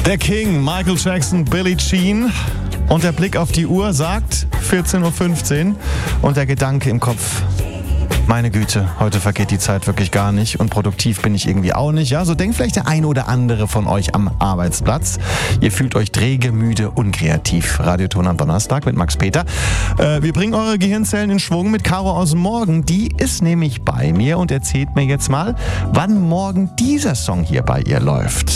Der King, Michael Jackson, Billie Jean. Und der Blick auf die Uhr sagt 14.15 Uhr. Und der Gedanke im Kopf: Meine Güte, heute vergeht die Zeit wirklich gar nicht und produktiv bin ich irgendwie auch nicht. Ja, so denkt vielleicht der eine oder andere von euch am Arbeitsplatz. Ihr fühlt euch träge, müde, unkreativ. Radioton am Donnerstag mit Max Peter. Wir bringen eure Gehirnzellen in Schwung mit Caro aus dem Morgen. Die ist nämlich bei mir und erzählt mir jetzt mal, wann morgen dieser Song hier bei ihr läuft.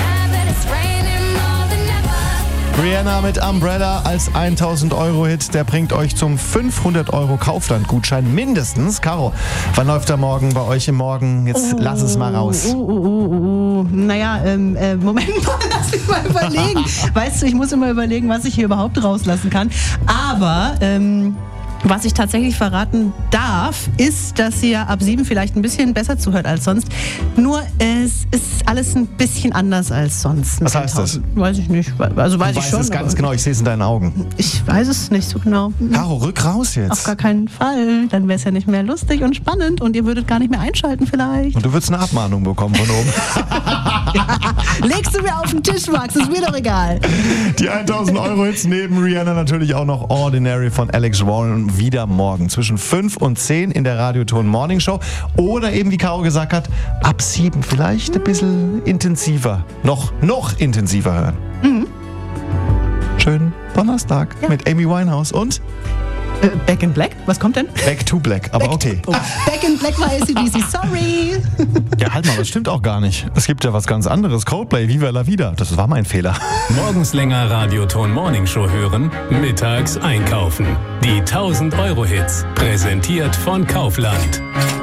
Rihanna mit Umbrella als 1000-Euro-Hit, der bringt euch zum 500-Euro-Kaufland-Gutschein mindestens. Caro, wann läuft der morgen bei euch im Morgen? Jetzt lass es mal raus. Naja, Moment mal, lass mich mal überlegen. Weißt du, ich muss immer überlegen, was ich hier überhaupt rauslassen kann. Aber was ich tatsächlich verraten darf, ist, dass ihr ab 7 vielleicht ein bisschen besser zuhört als sonst. Nur es ist alles ein bisschen anders als sonst. Was heißt das? Weiß ich nicht. Also weiß ich schon. Du weißt es ganz genau, ich sehe es in deinen Augen. Ich weiß es nicht so genau. Caro, rück raus jetzt. Auf gar keinen Fall. Dann wäre es ja nicht mehr lustig und spannend und ihr würdet gar nicht mehr einschalten vielleicht. Und du würdest eine Abmahnung bekommen von oben. Ja. Legst du mir auf den Tisch, Max, ist mir doch egal. Die 1000-Euro-Hits neben Rihanna natürlich auch noch Ordinary von Alex Warren wieder morgen zwischen 5 und 10 in der Radioton Morning Show. Oder eben, wie Caro gesagt hat, ab 7 vielleicht ein bisschen intensiver. Noch intensiver hören. Mhm. Schönen Donnerstag mit Amy Winehouse und Back in Black? Was kommt denn? Back to Black, aber okay. Back in Black war AC/DC, sorry. Ja, halt mal, das stimmt auch gar nicht. Es gibt ja was ganz anderes. Coldplay, Viva la Vida. Das war mein Fehler. Morgens länger Radioton Morning Show hören, mittags einkaufen. Die 1000-Euro-Hits, präsentiert von Kaufland.